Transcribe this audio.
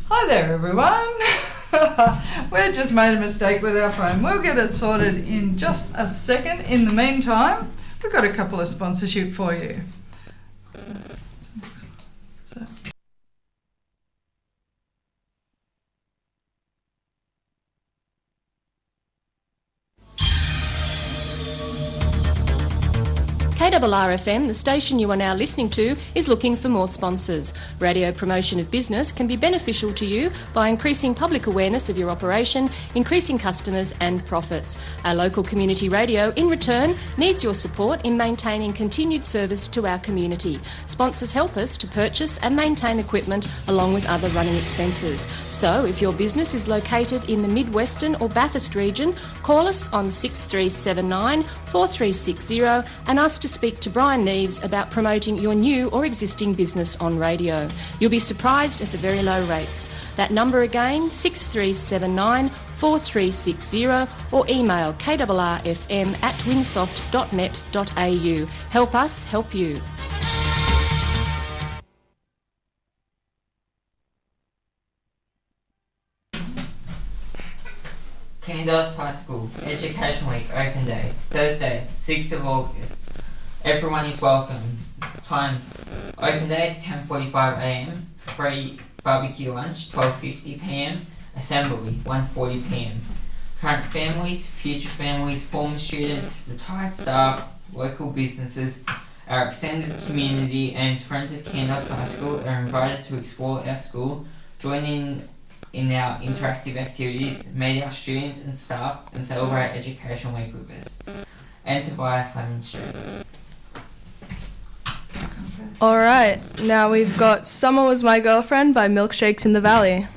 Hi there, everyone. We just made a mistake with our phone. We'll get it sorted in just a second. In the meantime, we've got a couple of sponsorship for you. KRRFM, the station you are now listening to, is looking for more sponsors. Radio promotion of business can be beneficial to you by increasing public awareness of your operation, increasing customers and profits. Our local community radio, in return, needs your support in maintaining continued service to our community. Sponsors help us to purchase and maintain equipment along with other running expenses. So, if your business is located in the Mid-Western or Bathurst region, call us on 6379 4360 and ask to speak to Brian Neves about promoting your new or existing business on radio. You'll be surprised at the very low rates. That number again, 6379 4360, or email krrfm@winsoft.net.au. Help us help you. Candos High School Education Week Open Day, Thursday, 6th of August. Everyone is welcome. Times: Open Day 10:45am, free barbecue lunch 12:50pm, assembly 1:40pm. Current families, future families, former students, retired staff, local businesses, our extended community and friends of Candos High School are invited to explore our school, join in our interactive activities, meet our students and staff and celebrate Education Week with us. Enter via Fleming Street. Alright, now we've got Summer Was My Girlfriend by Milkshakes in the Valley.